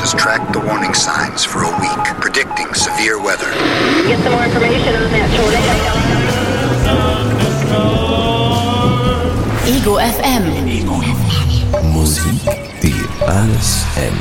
has tracked the warning signs for a week, predicting severe weather. Get some more information on that tornado. Ego FM. Musik, die alles ändert.